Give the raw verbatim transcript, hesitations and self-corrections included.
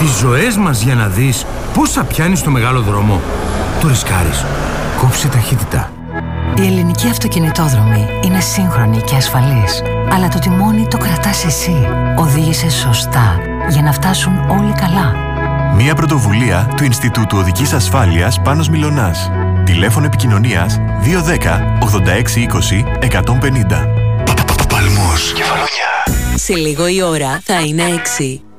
τις ζωές μας για να δεις πώς θα πιάνεις στο μεγάλο δρόμο. Το ρισκάρεις. Κόψε ταχύτητα. Η ελληνική αυτοκινητόδρομη είναι σύγχρονη και ασφαλής. Αλλά το τιμόνι το κρατάς εσύ. Οδήγησε σωστά για να φτάσουν όλοι καλά. Μία πρωτοβουλία του Ινστιτούτου Οδικής Ασφάλειας Πάνος Μιλωνάς. Τηλέφωνο επικοινωνίας δύο ένα μηδέν ογδόντα έξι είκοσι εκατόν πενήντα. Παλμός, Κεφαλονιά. Σε λίγο η ώρα θα είναι έξι.